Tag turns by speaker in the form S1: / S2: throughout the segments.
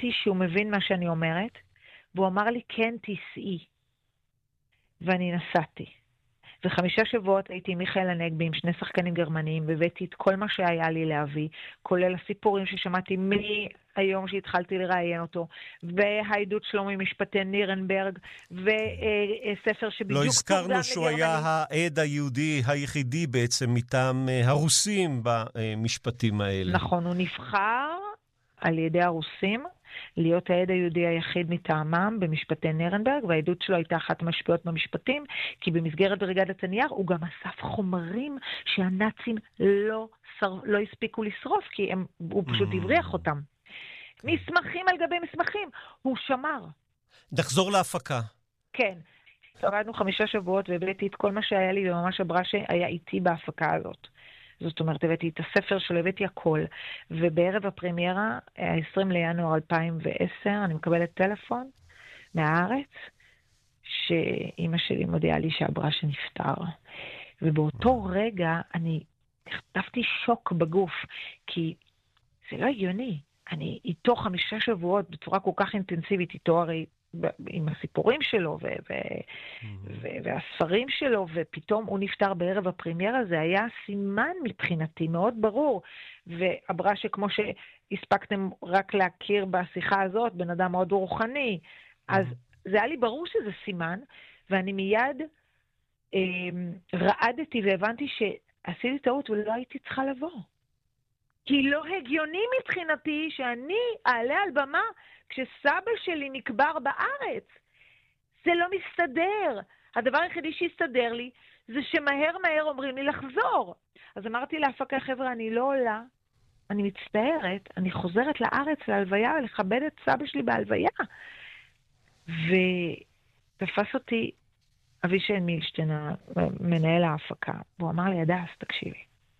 S1: הבנתי שהוא מבין מה שאני אומרת, והוא אמר לי, כן, תיסעי. ואני נסעתי. ו5 שבועות הייתי עם מיכאל הנגבי עם 2 שחקנים גרמניים, והבאתי את כל מה שהיה לי להביא, כולל הסיפורים ששמעתי מהיום שהתחלתי לראיין אותו, והעדות שלו ממשפטי נירנברג, וספר שבדיוק
S2: לא הזכרנו שהוא היה העד היהודי היחידי בעצם מטעם הרוסים במשפטים האלה.
S1: נכון, הוא נבחר על ידי הרוסים, להיות העד היהודי היחיד מטעמם במשפטי נירנברג, והעדות שלו הייתה אחת המשפיעות במשפטים, כי במסגרת בריגדת הנייר הוא גם אסף חומרים שהנאצים לא הספיקו לשרוף, כי הוא פשוט הבריח אותם. מסמכים על גבי מסמכים, הוא שמר.
S2: נחזור להפקה.
S1: כן. עבדנו 5 שבועות והבאתי את כל מה שהיה לי, וממש הבראש היה איתי בהפקה הזאת. זאת אומרת, הבאתי את הספר שלו, הבאתי הכל, ובערב הפרמיירה, 20 לינואר 2010, אני מקבלת טלפון מהארץ, שאמא שלי מודיעה לי שהברש נפטר. ובאותו רגע אני חטפתי שוק בגוף, כי זה לא הגיוני. אני איתו 5 שבועות בצורה כל כך אינטנסיבית, איתו הרי עם הסיפורים שלו והספרים שלו, ופתאום הוא נפטר בערב הפרמיירה, זה היה סימן מבחינתי מאוד ברור, ואמרה שכמו שהספקתם רק להכיר בשיחה הזאת, בן אדם מאוד רוחני, אז זה היה לי ברור שזה סימן, ואני מיד רעדתי והבנתי שעשיתי טעות ולא הייתי צריכה לבוא. כי לא הגיוני מבחינתי שאני אעלה על במה כשסבא שלי נקבר בארץ. זה לא מסתדר. הדבר היחידי שהסתדר לי זה שמהר אומרים לי לחזור. אז אמרתי להפקה, חבר'ה, אני לא עולה, אני מצטערת, אני חוזרת לארץ להלוויה ולכבד את סבא שלי בהלוויה. ותפס אותי אבישי מילשטיין, מנהל ההפקה, והוא אמר לי, הדס, תקשיבי.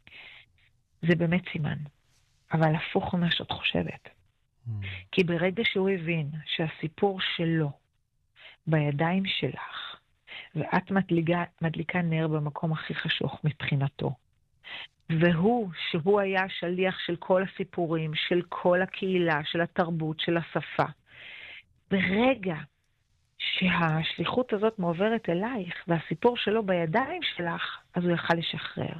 S1: זה באמת סימן, אבל הפוך ממה שאת חושבת. כי ברגע שהוא הבין שהסיפור שלו בידיים שלך, ואת מדליקה נר במקום הכי חשוך מבחינתו, שהוא היה שליח של כל הסיפורים, של כל הקהילה, של התרבות, של השפה, ברגע שהשליחות הזאת מעוברת אלייך, והסיפור שלו בידיים שלך, אז הוא יכל לשחרר.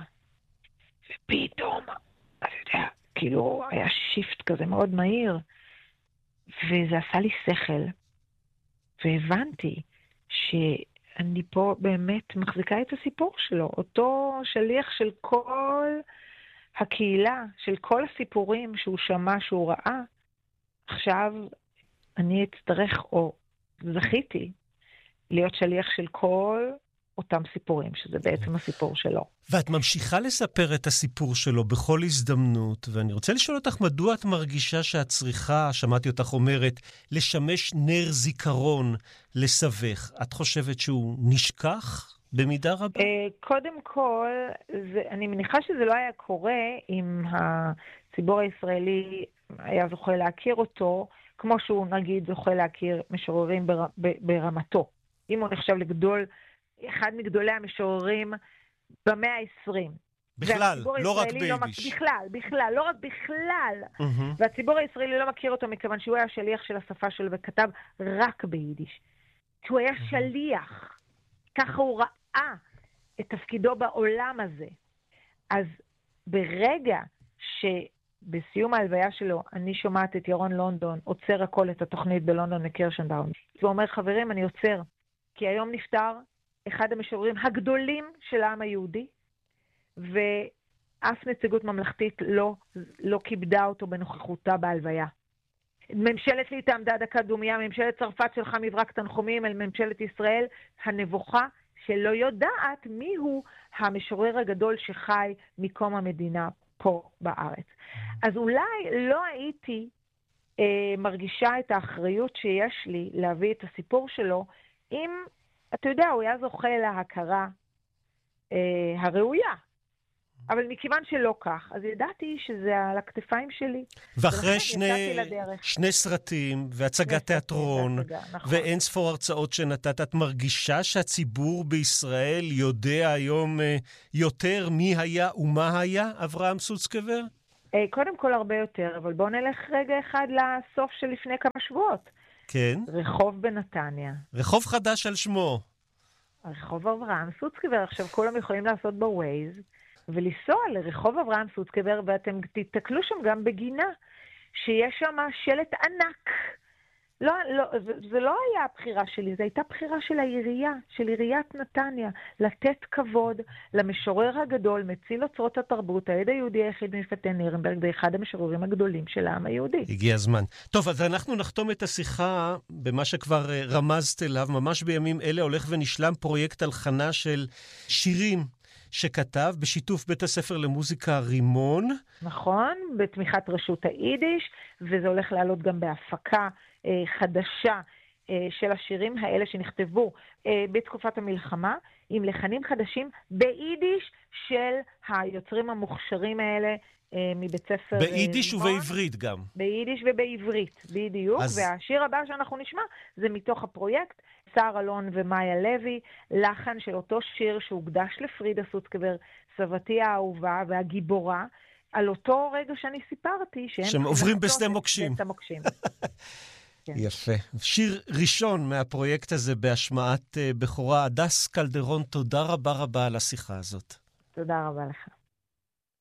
S1: ופתאום, אתה יודע, כאילו היה שיפט כזה מאוד מהיר, וזה עשה לי שכל, והבנתי שאני פה באמת מחזיקה את הסיפור שלו, אותו שליח של כל הקהילה, של כל הסיפורים שהוא שמע, שהוא ראה. עכשיו אני אצטרך, או זכיתי, להיות שליח של כל אותם סיפורים, שזה בעצם הסיפור שלו.
S2: ואת ממשיכה לספר את הסיפור שלו בכל הזדמנות, ואני רוצה לשאול אותך מדוע את מרגישה שאת צריכה, שמעתי אותך אומרת, לשמש נר זיכרון לסבך. את חושבת שהוא נשכח במידה רבה?
S1: קודם כל, אני מניחה שזה לא היה קורה אם הציבור הישראלי היה זוכה להכיר אותו, כמו שהוא נגיד זוכה להכיר משוררים ברמתו. אם הוא נחשב לגדול, אחד מגדולי המשוררים במאה ה-20.
S2: בכלל, לא רק ביידיש.
S1: בכלל, לא רק בכלל. והציבור הישראלי לא מכיר אותו מכיוון שהוא היה שליח של השפה שלו וכתב רק ביידיש. שהוא היה שליח. ככה הוא ראה את תפקידו בעולם הזה. אז ברגע שבסיום ההלוויה שלו אני שומעת את ירון לונדון עוצר הכל את התוכנית בלונדון מקירשנבאום, ואומר, חברים, אני עוצר, כי היום נפטר אחד המשוררים הגדולים של העם היהודי, ואף נציגות ממלכתית לא כיבדה אותו בנוכחותה בהלוויה. ממשלת ליטא עמדה דקה דומיה, ממשלת צרפת שלחה מברק תנחומים אל ממשלת ישראל הנבוכה, שלא יודעת מיהו המשורר הגדול שחי מקום המדינה פה בארץ. אז אולי לא הייתי מרגישה את האחריות שיש לי להביא את הסיפור שלו, אם, אתה יודע, הוא היה זוכה להכרה הראויה. אבל מכיוון שלא כך, אז ידעתי שזה על הכתפיים שלי.
S2: ואחרי שני סרטים והצגת תיאטרון ואין ספור הרצאות שנתת, את מרגישה שהציבור בישראל יודע היום יותר מי היה ומה היה אברהם סוצקבר?
S1: קודם כל הרבה יותר, אבל בואו נלך רגע אחד לסוף של לפני כמה שבועות.
S2: כן.
S1: רחוב בנתניה.
S2: רחוב חדש על שמו.
S1: רחוב אברהם סוצקבר. עכשיו כולם יכולים לעשות בווייז, ולנסוע לרחוב אברהם סוצקבר, ואתם תתקלו שם גם בגינה, שיש שם שלט ענק. לא, זה לא היה הבחירה שלי, זו הייתה בחירה של העירייה, של עיריית נתניה, לתת כבוד למשורר הגדול, מציל אוצרות התרבות, העד היהודי היחיד מפתי נירנברג, זה אחד המשוררים הגדולים של העם היהודי.
S2: הגיע הזמן. טוב, אז אנחנו נחתום את השיחה במה שכבר רמזת אליו, ממש בימים אלה הולך ונשלם פרויקט הלחנה של שירים שכתב בשיתוף בית הספר למוזיקה רימון.
S1: נכון, בתמיכת רשות היידיש, וזה הולך לעלות גם בהפקה חדשה של השירים האלה שנכתבו בתקופת המלחמה, עם לחנים חדשים ביידיש של היוצרים המוכשרים האלה מבית ספר
S2: ביידיש ובעברית גם.
S1: ביידיש ובעברית, בדיוק. והשיר הבא שאנחנו נשמע זה מתוך הפרויקט, שר אלון ומאיה לוי, לחן של אותו שיר שהוקדש לפרידה סוצקבר, סבתי האהובה והגיבורה, על אותו רגע שאני סיפרתי,
S2: שהם עוברים בשדה מוקשים.
S1: כן.
S2: יפה. שיר ראשון מהפרויקט הזה בהשמעת בכורה. הדס קלדרון, תודה רבה רבה על השיחה הזאת.
S1: תודה רבה לך.